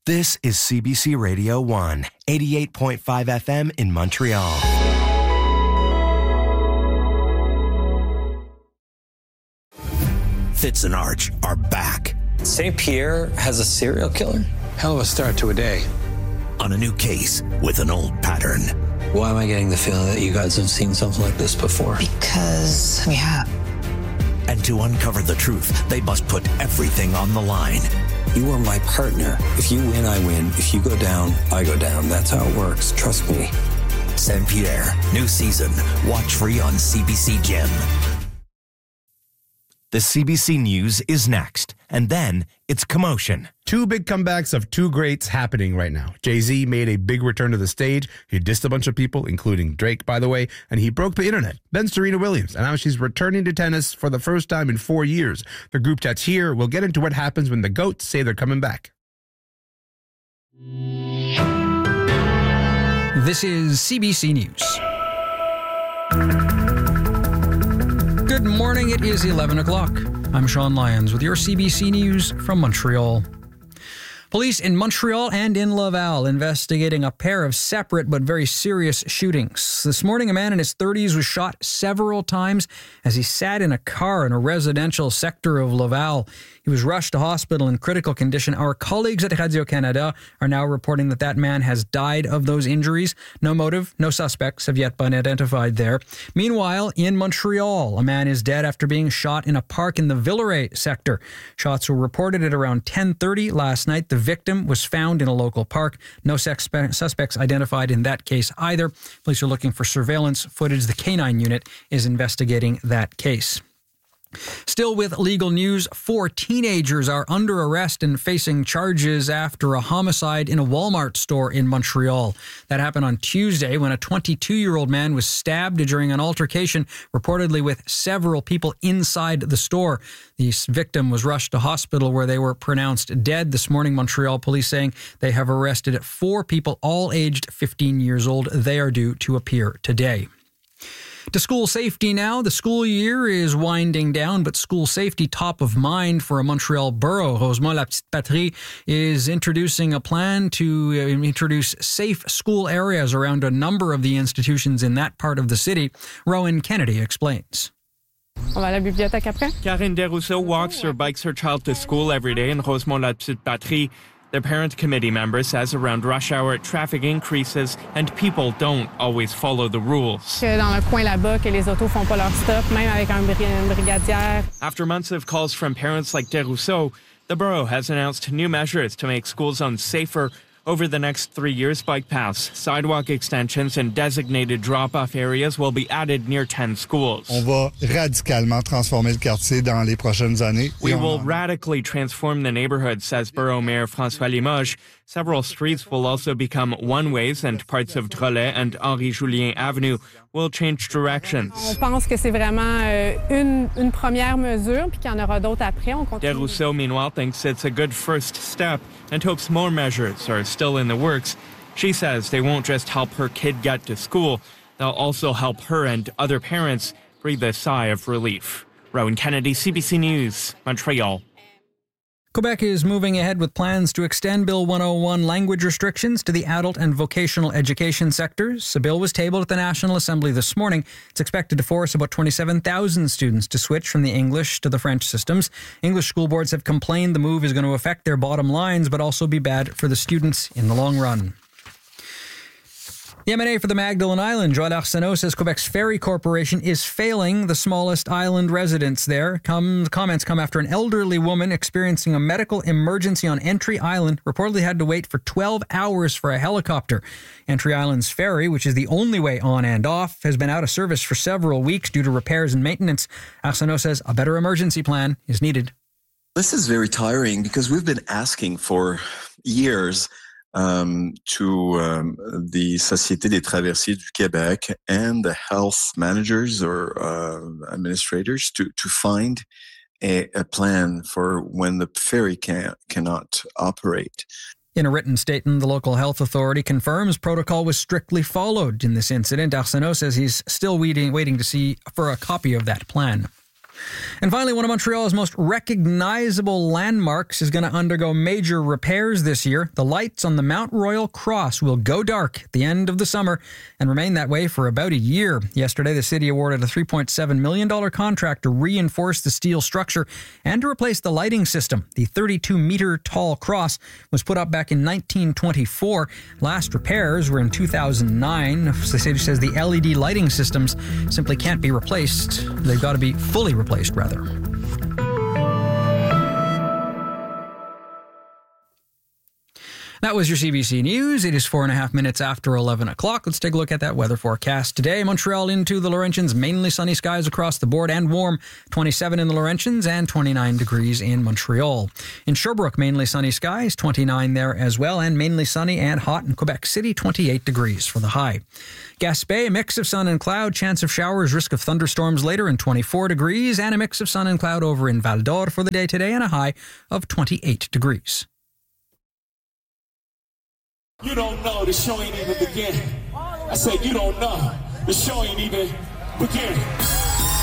This is CBC Radio 1, 88.5 FM in Montreal. Fitz and Arch are back. St. Pierre has a serial killer? Hell of a start to a day. On a new case with an old pattern. Why am I getting the feeling that you guys have seen something like this before? Because we have. And to uncover the truth, they must put everything on the line. You are my partner. If you win, I win. If you go down, I go down. That's how it works. Trust me. St. Pierre, new season. Watch free on CBC Gem. The CBC News is next, and then it's commotion. Two big comebacks of two greats happening right now. Jay-Z made a big return to the stage. He dissed a bunch of people, including Drake, by the way, and he broke the internet. Then Serena Williams, and now she's returning to tennis for the first time in 4 years. The group chat's here. We'll get into what happens when the GOATs say they're coming back. This is CBC News. Good morning, it is 11 o'clock. I'm Sean Lyons with your CBC News from Montreal. Police in Montreal and in Laval investigating a pair of separate but very serious shootings. This morning, a man in his 30s was shot several times as he sat in a car in a residential sector of Laval. He was rushed to hospital in critical condition. Our colleagues at Radio-Canada are now reporting that that man has died of those injuries. No motive, no suspects have yet been identified there. Meanwhile, in Montreal, a man is dead after being shot in a park in the Villeray sector. Shots were reported at around 10:30 last night. The victim was found in a local park. No suspects identified in that case either. Police are looking for surveillance footage. The K9 unit is investigating that case. Still with legal news, 4 teenagers are under arrest and facing charges after a homicide in a Walmart store in Montreal. That happened on Tuesday when a 22-year-old man was stabbed during an altercation, reportedly with several people inside the store. The victim was rushed to hospital where they were pronounced dead. This morning, Montreal police saying they have arrested 4 people, all aged 15 years old. They are due to appear today. To school safety now. The school year is winding down, but school safety top of mind for a Montreal borough. Rosemont La Petite Patrie is introducing a plan to introduce safe school areas around a number of the institutions in that part of the city. Rowan Kennedy explains. On va à la bibliothèque après. Karine Desrousseaux walks or bikes her child to school every day in Rosemont La Petite Patrie. The parent committee member says around rush hour, traffic increases and people don't always follow the rules. Dans le coin là-bas, que les autos font pas leur stop, même avec une brigadière. After months of calls from parents like Desrousseaux, the borough has announced new measures to make school zones safer. Over the next 3 years, bike paths, sidewalk extensions, and designated drop-off areas will be added near 10 schools. On va radicalement transformer le quartier dans les prochaines années. We will radically transform the neighborhood, says Borough Mayor François Limoges. Several streets will also become one-ways and parts of Drolet and Henri-Julien Avenue will change directions. On pense que c'est vraiment une première mesure puis qu'il y en aura d'autres après. Desrousseaux, meanwhile, thinks it's a good first step and hopes more measures are still in the works. She says they won't just help her kid get to school, they'll also help her and other parents breathe a sigh of relief. Rowan Kennedy, CBC News, Montreal. Quebec is moving ahead with plans to extend Bill 101 language restrictions to the adult and vocational education sectors. The bill was tabled at the National Assembly this morning. It's expected to force about 27,000 students to switch from the English to the French systems. English school boards have complained the move is going to affect their bottom lines, but also be bad for the students in the long run. The MNA for the Magdalen Island, Joël Arsenault, says Quebec's Ferry Corporation is failing the smallest island residents there. Comments come after an elderly woman experiencing a medical emergency on Entry Island reportedly had to wait for 12 hours for a helicopter. Entry Island's ferry, which is the only way on and off, has been out of service for several weeks due to repairs and maintenance. Arsenault says a better emergency plan is needed. This is very tiring because we've been asking for years to the Société des Traversiers du Québec and the health managers or administrators to find a plan for when the ferry cannot operate. In a written statement, the local health authority confirms protocol was strictly followed in this incident. Arsenault says he's still waiting to see for a copy of that plan. And finally, one of Montreal's most recognizable landmarks is going to undergo major repairs this year. The lights on the Mount Royal Cross will go dark at the end of the summer and remain that way for about a year. Yesterday, the city awarded a $3.7 million contract to reinforce the steel structure and to replace the lighting system. The 32-meter tall cross was put up back in 1924. Last repairs were in 2009. The city says the LED lighting systems simply can't be replaced. They've got to be fully replaced, rather. That was your CBC News. It is 4.5 minutes after 11 o'clock. Let's take a look at that weather forecast today. Montreal into the Laurentians, mainly sunny skies across the board and warm. 27 in the Laurentians and 29 degrees in Montreal. In Sherbrooke, mainly sunny skies, 29 there as well, and mainly sunny and hot in Quebec City, 28 degrees for the high. Gaspé, a mix of sun and cloud, chance of showers, risk of thunderstorms later, and 24 degrees, and a mix of sun and cloud over in Val d'Or for the day today, and a high of 28 degrees. You don't know, the show ain't even begin. I said, you don't know, the show ain't even begin.